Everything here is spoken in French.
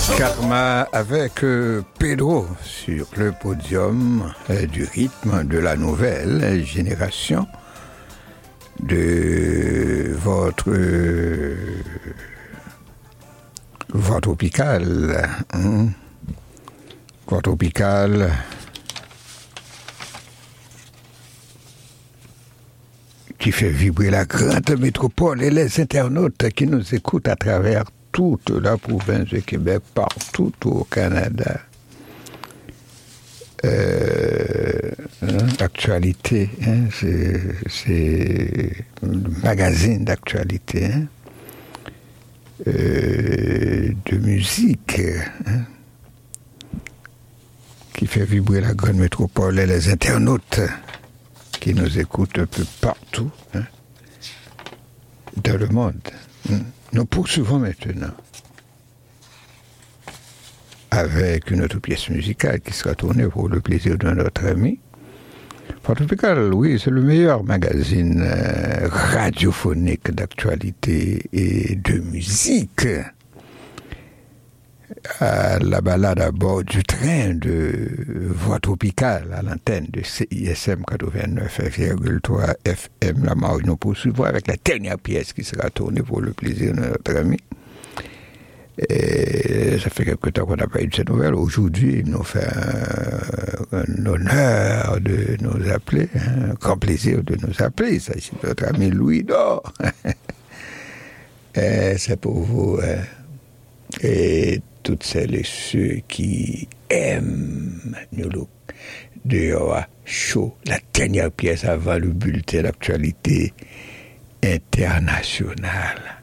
Karma avec Pedro sur le podium du rythme de la nouvelle génération de votre voix tropicale. Voix tropicale qui fait vibrer la grande métropole et les internautes qui nous écoutent à travers toute la province du Québec, partout au Canada. Actualité, c'est un magazine d'actualité, de musique, qui fait vibrer la grande métropole et les internautes qui nous écoutent un peu partout dans le monde. Nous poursuivons maintenant avec une autre pièce musicale qui sera tournée pour le plaisir de notre ami. Tropical, oui, c'est le meilleur magazine radiophonique d'actualité et de musique. La balade à bord du train de Voix Tropicale à l'antenne de CISM 89,3 FM. La Marge, nous poursuivons avec la dernière pièce qui sera tournée pour le plaisir de notre ami. Et ça fait quelque temps qu'on n'a pas eu de ces nouvelles. Aujourd'hui, il nous fait un honneur de nous appeler, un grand plaisir de nous appeler. Il s'agit de notre ami Louis Dor. C'est pour vous. Et toutes celles et ceux qui aiment New Look de Show, la dernière pièce avant le bulletin d'actualité internationale.